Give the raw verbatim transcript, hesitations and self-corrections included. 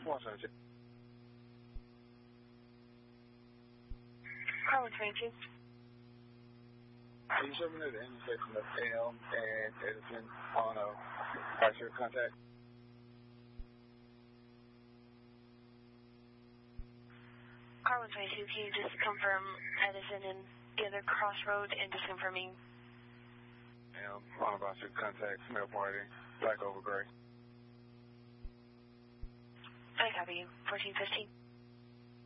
one seventeen. Car one twenty-two. Can you show me the intersection of Elm and Edison on a partial contact? Car one twenty-two, can you just confirm Edison and the other crossroad and just confirming? Elm on a partial contact, smell party, black over gray. I copy you. fourteen fifteen.